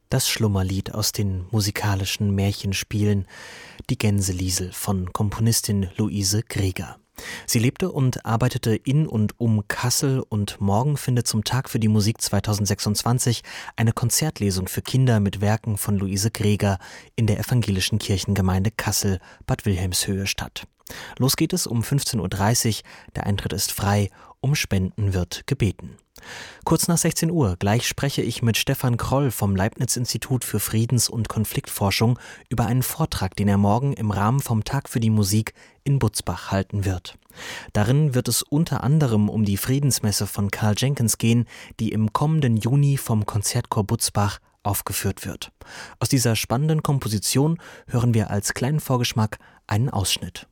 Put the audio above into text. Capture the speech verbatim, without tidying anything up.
Das Schlummerlied aus den musikalischen Märchenspielen Die Gänseliesel von Komponistin Luise Greger. Sie lebte und arbeitete in und um Kassel und morgen findet zum Tag für die Musik zweitausendsechsundzwanzig eine Konzertlesung für Kinder mit Werken von Luise Greger in der evangelischen Kirchengemeinde Kassel, Bad Wilhelmshöhe statt. Los geht es um fünfzehn Uhr dreißig, der Eintritt ist frei, um Spenden wird gebeten. Kurz nach sechzehn Uhr gleich spreche ich mit Stefan Kroll vom Leibniz-Institut für Friedens- und Konfliktforschung über einen Vortrag, den er morgen im Rahmen vom Tag für die Musik in Butzbach halten wird. Darin wird es unter anderem um die Friedensmesse von Karl Jenkins gehen, die im kommenden Juni vom Konzertchor Butzbach aufgeführt wird. Aus dieser spannenden Komposition hören wir als kleinen Vorgeschmack einen Ausschnitt.